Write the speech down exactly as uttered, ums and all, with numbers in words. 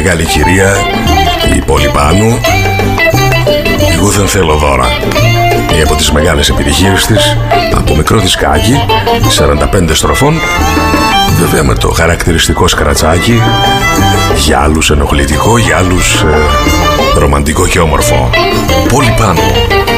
μεγάλη κυρία, η Πόλη Πάνου. Εγώ δεν θέλω δώρα. Μία από τις μεγάλες επιτυχίες της, από μικρό δισκάκι, σαράντα πέντε στροφών, βέβαια με το χαρακτηριστικό σκρατσάκι, για άλλους ενοχλητικό, για άλλους ε, ρομαντικό και όμορφο. Πόλη Πάνου.